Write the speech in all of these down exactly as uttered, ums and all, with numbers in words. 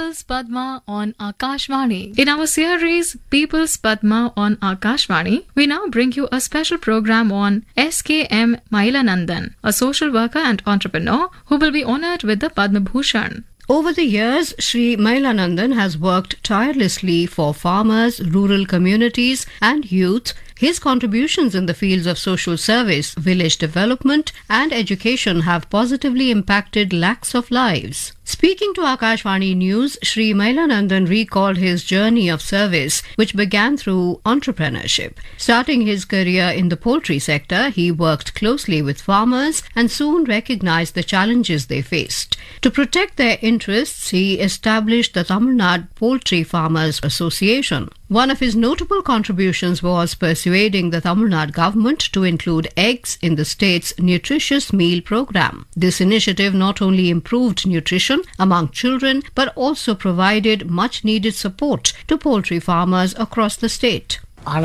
People's Padma on Akashvani. In our series People's Padma on Akashvani, we now bring you a special program on S K M Mailanandan, a social worker and entrepreneur who will be honored with the Padma Bhushan. Over the years, Sri Mailanandan has worked tirelessly for farmers, rural communities and youth. His contributions in the fields of social service, village development and education have positively impacted lakhs of lives. Speaking to Akashvani News, Sri Mailanandan recalled his journey of service, which began through entrepreneurship. Starting his career in the poultry sector, he worked closely with farmers and soon recognized the challenges they faced. To protect their interests, he established the Tamil Nadu Poultry Farmers Association. One of his notable contributions was persuading the Tamil Nadu government to include eggs in the state's nutritious meal program. This initiative not only improved nutrition among children but also provided much needed support to poultry farmers across the state.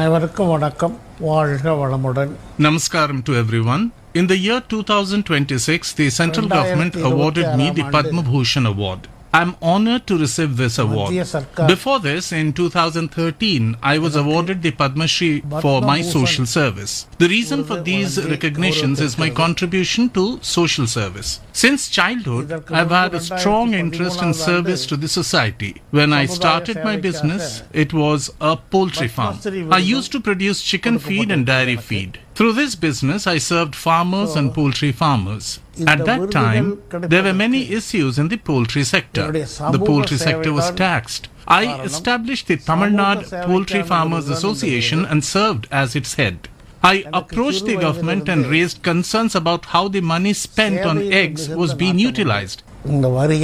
Namaskaram to everyone. In the year two thousand twenty-six, the central government awarded me the Padma Bhushan Award. I am honoured to receive this award. Before this, in two thousand thirteen, I was awarded the Padma Shri for my social service. The reason for these recognitions is my contribution to social service. Since childhood, I have had a strong interest in service to the society. When I started my business, it was a poultry farm. I used to produce chicken feed and dairy feed. Through this business, I served farmers and poultry farmers. At that time, there were many issues in the poultry sector. The poultry sector was taxed. I established the Tamil Nadu Poultry Farmers Association and served as its head. I approached the government and raised concerns about how the money spent on eggs was being utilized. Sri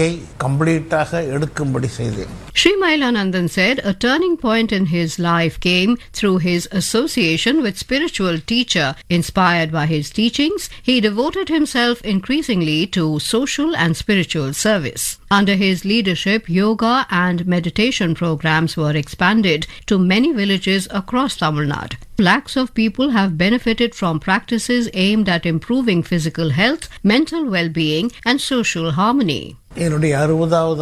Mailanandan said a turning point in his life came through his association with spiritual teacher. Inspired by his teachings, he devoted himself increasingly to social and spiritual service. Under his leadership, yoga and meditation programs were expanded to many villages across Tamil Nadu. Lakhs of people have benefited from practices aimed at improving physical health, mental well-being and social harmony.